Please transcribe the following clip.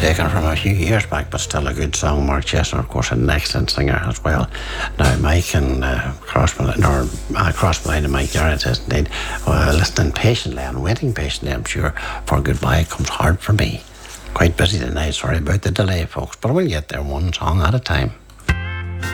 taken from a few years back, but still a good song. Mark Chesner, of course, an excellent singer as well. Now, Mike and Crossman and Mike Garrett is indeed listening patiently and waiting patiently, I'm sure, for Goodbye Comes Hard for Me. Quite busy tonight, sorry about the delay, folks, but we'll get there one song at a time.